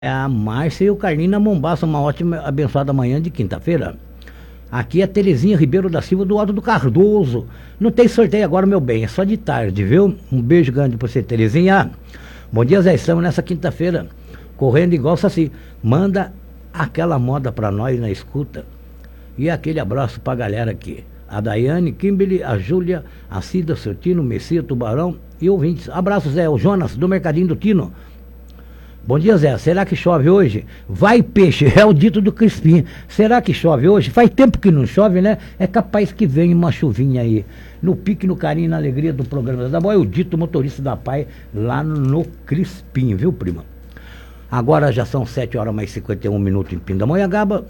É a Márcia e o Carlinho na Mombaça, uma ótima, abençoada manhã de quinta-feira. Aqui é a Terezinha Ribeiro da Silva do Alto do Cardoso. Não tem sorteio agora, meu bem, é só de tarde, viu? Um beijo grande pra você, Terezinha. Bom dia, Zé, estamos nessa quinta-feira, correndo igual Saci. Manda aquela moda pra nós na escuta. E aquele abraço pra galera aqui. A Daiane, Kimberly, a Júlia, a Cida, seu Tino, Messia, Tubarão e ouvintes. Abraço, Zé, o Jonas, do Mercadinho do Tino. Bom dia, Zé. Será que chove hoje? Vai, peixe, é o dito do Crispim. Será que chove hoje? Faz tempo que não chove, né? É capaz que venha uma chuvinha aí. No pique, no carinho, na alegria do programa da Boa, é o dito motorista da Pai lá no Crispim, viu, prima? Agora já são 7 horas mais 51 minutos em Pindamonhangaba.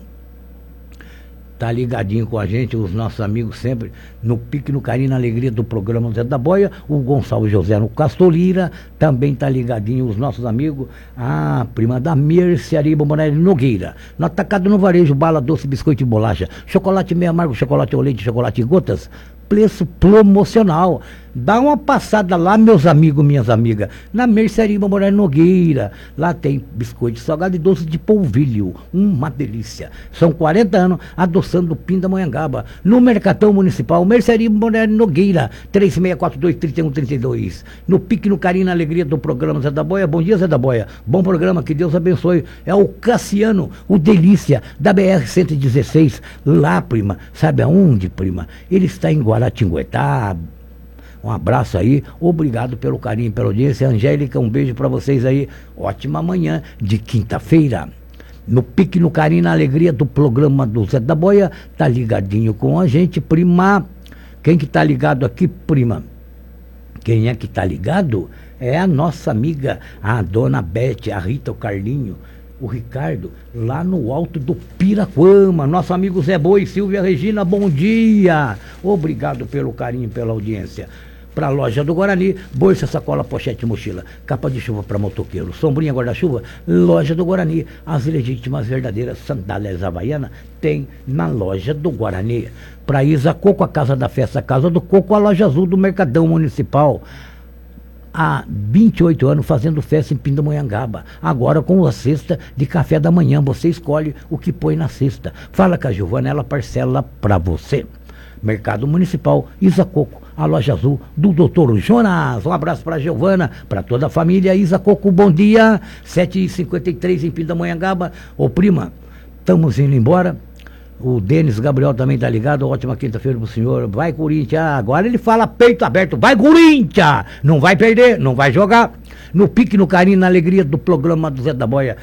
Tá ligadinho com a gente, os nossos amigos sempre no pique, no carinho, na alegria do programa Zé da Boia. O Gonçalo José no Castolira também tá ligadinho, os nossos amigos. A prima da Mercearia Bombonelli Nogueira. No atacado, no varejo, bala, doce, biscoito e bolacha. Chocolate meio amargo, chocolate ao leite, chocolate em gotas. Preço promocional. Dá uma passada lá, meus amigos, minhas amigas, na Mercearia Bombonelli Nogueira. Lá tem biscoito salgado e doce de polvilho, uma delícia. São 40 anos adoçando Pindamonhangaba. No Mercatão Municipal, Mercearia Bombonelli Nogueira, 3642-3132. No pique, no carinho, na alegria do programa Zé da Boia. Bom dia, Zé da Boia. Bom programa, que Deus abençoe. É o Cassiano, o Delícia, da BR-116. Lá, prima, sabe aonde, prima? Ele está em Guaratinguetá. Um abraço aí, obrigado pelo carinho, pela audiência. Angélica, um beijo pra vocês aí. Ótima manhã de quinta-feira. No pique, no carinho, na alegria do programa do Zé da Boia. Tá ligadinho com a gente, prima. Quem que tá ligado aqui, prima? Quem é que tá ligado? É a nossa amiga, a dona Bete, a Rita, o Carlinho, o Ricardo, lá no alto do Piraquama. Nosso amigo Zé Boi, Silvia Regina, bom dia. Obrigado pelo carinho, pela audiência. Para a loja do Guarani, bolsa, sacola, pochete, mochila, capa de chuva para motoqueiro, sombrinha, guarda-chuva, loja do Guarani. As legítimas verdadeiras sandálias havaianas tem na loja do Guarani. Para Isa Coco, a Casa da Festa, a Casa do Coco, a loja azul do Mercadão Municipal. Há 28 anos fazendo festa em Pindamonhangaba. Agora com a cesta de café da manhã. Você escolhe o que põe na cesta. Fala com a Giovana, ela parcela para você. Mercado Municipal, Isa Coco, a loja azul do Dr. Jonas. Um abraço para a Giovana, para toda a família. Isa Coco, bom dia. 7h53 em Pindamonhangaba. Ô prima, estamos indo embora. O Denis Gabriel também tá ligado. Ótima quinta-feira pro senhor. Vai, Corinthians. Agora ele fala peito aberto. Vai, Corinthians! Não vai perder, não vai jogar. No pique, no carinho, na alegria do programa do Zé da Boia.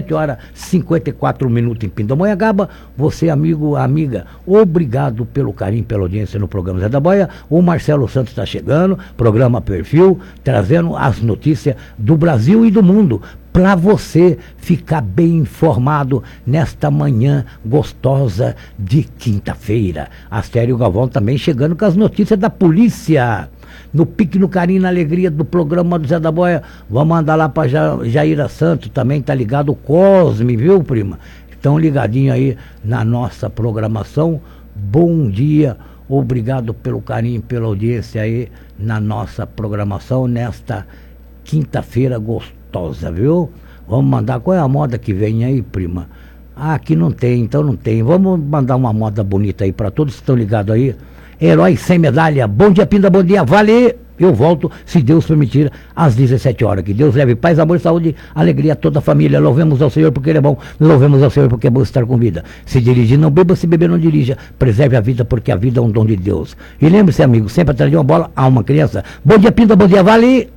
7h54 em Pindamonhangaba. Você, amigo, amiga, obrigado pelo carinho, pela audiência no programa Zé da Boia. O Marcelo Santos está chegando. Programa Perfil, trazendo as notícias do Brasil e do mundo, para você ficar bem informado nesta manhã gostosa de quinta-feira. Astério Galvão também chegando com as notícias da polícia. No pique, no carinho, na alegria do programa do Zé da Boia. Vamos mandar lá para Jaira Santos, também tá ligado o Cosme, viu, prima? Estão ligadinho aí na nossa programação. Bom dia, obrigado pelo carinho, pela audiência aí na nossa programação nesta quinta-feira gostosa, viu? Vamos mandar, qual é a moda que vem aí, prima? Ah, aqui não tem, então não tem. Vamos mandar uma moda bonita aí para todos que estão ligados aí. Herói sem medalha, bom dia, Pinda, bom dia, vale. Eu volto, se Deus permitir, às 17 horas. Que Deus leve paz, amor, saúde, alegria a toda a família. Louvemos ao Senhor porque Ele é bom. Louvemos ao Senhor porque é bom estar com vida. Se dirigir, não beba, se beber, não dirija. Preserve a vida porque a vida é um dom de Deus. E lembre-se, amigo, sempre atrás de uma bola há uma criança. Bom dia, Pinda, bom dia, vale.